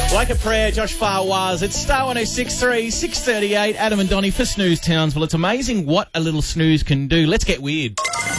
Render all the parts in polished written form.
Like a prayer, Josh Farwaz. It's Star 106.3, 6:38. Adam and Donnie for Snooze Townsville. It's amazing what a little snooze can do. Let's get weird.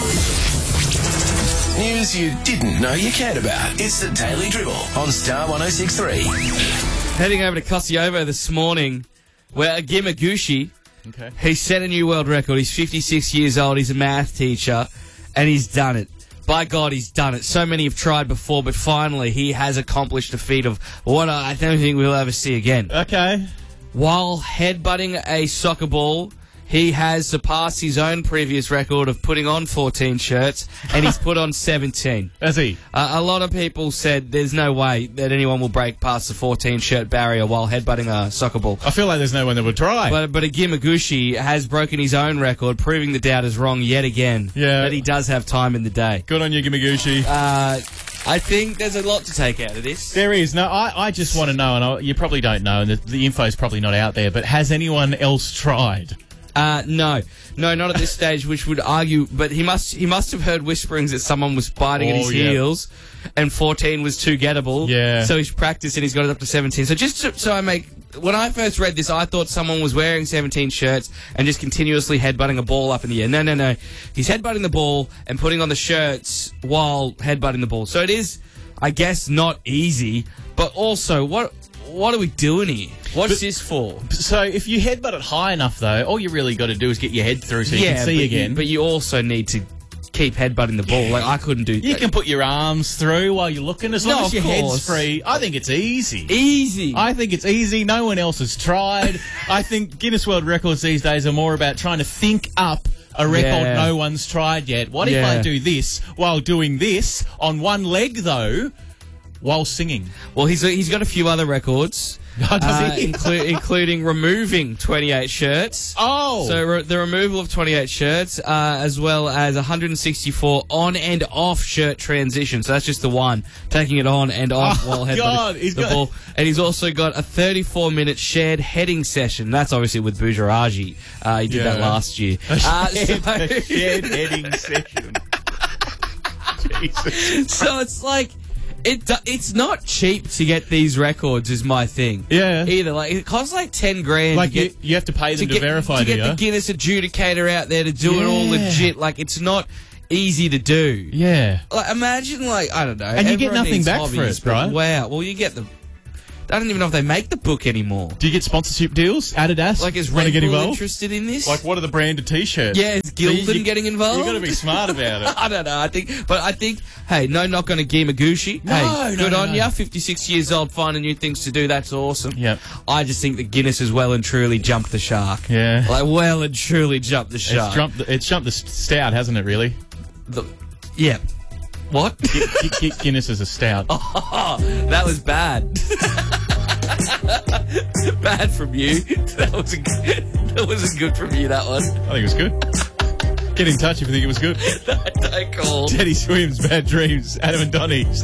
News you didn't know you cared about. It's the Daily Dribble on Star 106.3. Heading over to Kosiovo this morning, where Agim Agushi, he set a new world record. He's 56 years old. He's a math teacher, and he's done it. By God, he's done it. So many have tried before, but finally he has accomplished a feat of what I don't think we'll ever see again. Okay. While headbutting a soccer ball, he has surpassed his own previous record of putting on 14 shirts, and he's put on 17. Has he? A lot of people said there's no way that anyone will break past the 14-shirt barrier while headbutting a soccer ball. I feel like there's no one that would try. But Agim Agushi has broken his own record, proving the doubters wrong yet again. Yeah. That he does have time in the day. Good on you, Gimaguchi. I think there's a lot to take out of this. There is. No, I just want to know, and you probably don't know, and the info's probably not out there, but has anyone else tried? No, not at this stage, which would argue, but he must have heard whisperings that someone was biting at his heels, and 14 was too gettable. Yeah. So he's practiced and he's got it up to 17. So when I first read this, I thought someone was wearing 17 shirts and just continuously headbutting a ball up in the air. No. He's headbutting the ball and putting on the shirts while headbutting the ball. So it is, I guess, not easy, but also, what are we doing here? What's this for? So if you headbutt it high enough, though, all you really got to do is get your head through so you can see again. But you also need to keep headbutting the ball. Like, I couldn't do that. You can put your arms through while you're looking, as long as your head's free. I think it's easy. Easy. I think it's easy. No one else has tried. I think Guinness World Records these days are more about trying to think up a record no one's tried yet. What if I do this while doing this on one leg, though, while singing? Well, he's got a few other records. Including removing 28 shirts. Oh! So the removal of 28 shirts, as well as 164 on and off shirt transitions. So that's just the one, taking it on and off while headbutting the ball. And he's also got a 34-minute shared heading session. That's obviously with Bujaraji. He did that last year. Shared heading session. Jesus. So it's like, it's not cheap to get these records, is my thing. Yeah. Either. Like, it costs like 10 grand. Like, you have to pay them to verify, to get the Guinness adjudicator out there to do it all legit. Like, it's not easy to do. Yeah. Like, imagine, like, I don't know. And you get nothing back for it, right? Wow. Well, you get the... I don't even know if they make the book anymore. Do you get sponsorship deals? Adidas? Like, is Red Bull interested in this? Like, what are the branded T-shirts? Yeah, is Gildan getting involved? You've got to be smart about it. I don't know. I think, hey, no knock on Agim Agushi. Good on ya. 56 years old, finding new things to do. That's awesome. Yep. I just think that Guinness has well and truly jumped the shark. Yeah. Like, well and truly jumped the shark. It's jumped the stout, hasn't it, really? Yeah. What? Guinness is a stout. Oh, that was bad. Bad from you. That wasn't good from you, that one. I think it was good. Get in touch if you think it was good. Don't call. Teddy Swims, Bad Dreams, Adam and Donnie.